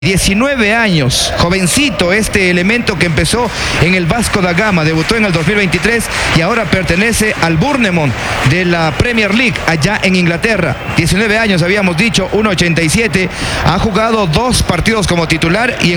19 años, jovencito este elemento que empezó en el Vasco da Gama, debutó en el 2023 y ahora pertenece al Bournemouth de la Premier League allá en Inglaterra. 19 años habíamos dicho, 1.87, ha jugado 2 partidos como titular y en